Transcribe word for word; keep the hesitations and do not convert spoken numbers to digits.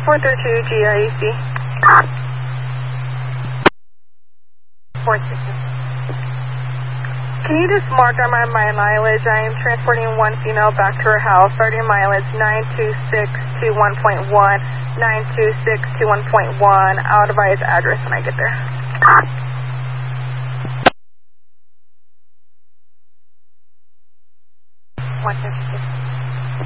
four three two G I E C. four six two. Can you just mark on my, my mileage? I am transporting one female back to her house, starting mileage nine two six two one point one, nine two six two one point one. I'll advise address when I get there.